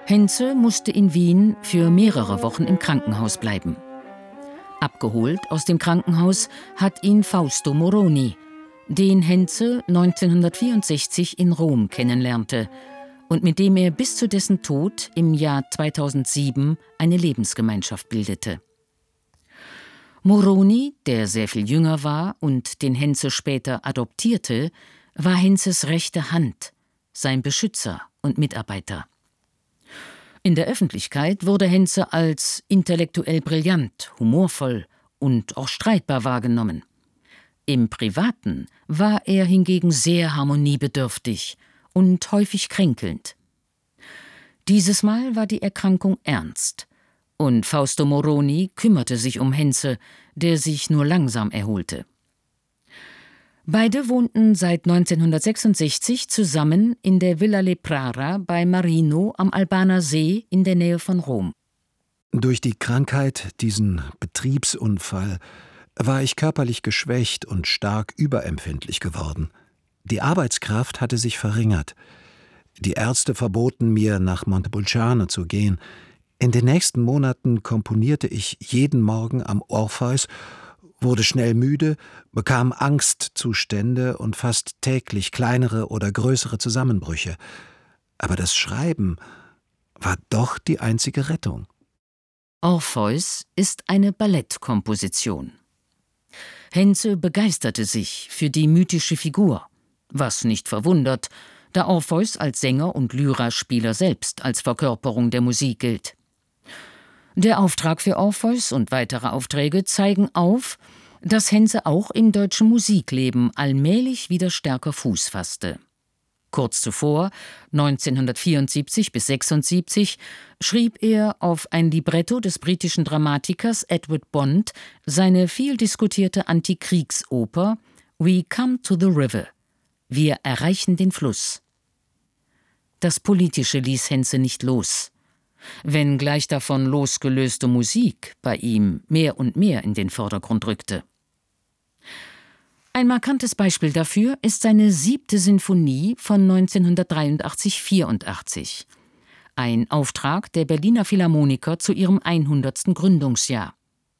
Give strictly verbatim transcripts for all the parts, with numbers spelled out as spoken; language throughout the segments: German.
Henze musste in Wien für mehrere Wochen im Krankenhaus bleiben. Abgeholt aus dem Krankenhaus hat ihn Fausto Moroni, den Henze neunzehnhundertvierundsechzig in Rom kennenlernte und mit dem er bis zu dessen Tod im Jahr zweitausendsieben eine Lebensgemeinschaft bildete. Moroni, der sehr viel jünger war und den Henze später adoptierte, war Henzes rechte Hand, sein Beschützer und Mitarbeiter. In der Öffentlichkeit wurde Henze als intellektuell brillant, humorvoll und auch streitbar wahrgenommen. Im Privaten war er hingegen sehr harmoniebedürftig und häufig kränkelnd. Dieses Mal war die Erkrankung ernst und Fausto Moroni kümmerte sich um Henze, der sich nur langsam erholte. Beide wohnten seit neunzehnhundertsechsundsechzig zusammen in der Villa Leprara bei Marino am Albaner See in der Nähe von Rom. Durch die Krankheit, diesen Betriebsunfall, war ich körperlich geschwächt und stark überempfindlich geworden. Die Arbeitskraft hatte sich verringert. Die Ärzte verboten mir, nach Montepulciano zu gehen. In den nächsten Monaten komponierte ich jeden Morgen am Orpheus, wurde schnell müde, bekam Angstzustände und fast täglich kleinere oder größere Zusammenbrüche. Aber das Schreiben war doch die einzige Rettung. Orpheus ist eine Ballettkomposition. Henze begeisterte sich für die mythische Figur, was nicht verwundert, da Orpheus als Sänger und Lyraspieler selbst als Verkörperung der Musik gilt. Der Auftrag für Orpheus und weitere Aufträge zeigen auf, dass Henze auch im deutschen Musikleben allmählich wieder stärker Fuß fasste. Kurz zuvor, neunzehnhundertvierundsiebzig bis sechsundsiebzig, schrieb er auf ein Libretto des britischen Dramatikers Edward Bond seine viel diskutierte Antikriegsoper We Come to the River. Wir erreichen den Fluss. Das Politische ließ Henze nicht los, wenngleich davon losgelöste Musik bei ihm mehr und mehr in den Vordergrund rückte. Ein markantes Beispiel dafür ist seine siebte Sinfonie von neunzehnhundertdreiundachtzig vierundachtzig, ein Auftrag der Berliner Philharmoniker zu ihrem hundertsten Gründungsjahr.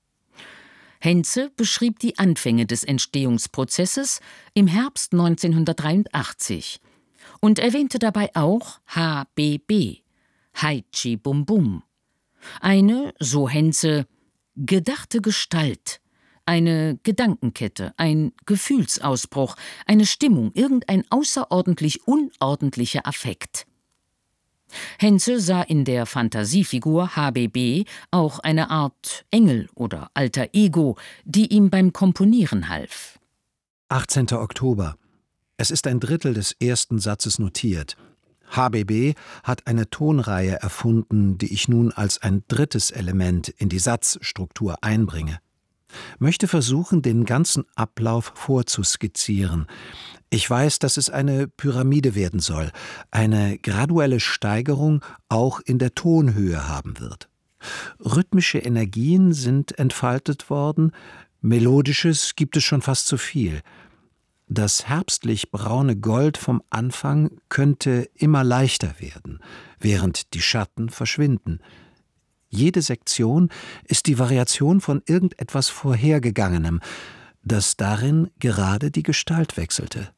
Henze beschrieb die Anfänge des Entstehungsprozesses im Herbst neunzehnhundertdreiundachtzig und erwähnte dabei auch H B B, Haichi Bum Bum, eine, so Henze, gedachte Gestalt, eine Gedankenkette, ein Gefühlsausbruch, eine Stimmung, irgendein außerordentlich unordentlicher Affekt. Henze sah in der Fantasiefigur H B B auch eine Art Engel oder alter Ego, die ihm beim Komponieren half. achtzehnter Oktober. Es ist ein Drittel des ersten Satzes notiert. H B B hat eine Tonreihe erfunden, die ich nun als ein drittes Element in die Satzstruktur einbringe. Möchte versuchen, den ganzen Ablauf vorzuskizzieren. Ich weiß, dass es eine Pyramide werden soll, eine graduelle Steigerung auch in der Tonhöhe haben wird. Rhythmische Energien sind entfaltet worden, Melodisches gibt es schon fast zu viel. Das herbstlich-braune Gold vom Anfang könnte immer leichter werden, während die Schatten verschwinden. Jede Sektion ist die Variation von irgendetwas Vorhergegangenem, das darin gerade die Gestalt wechselte.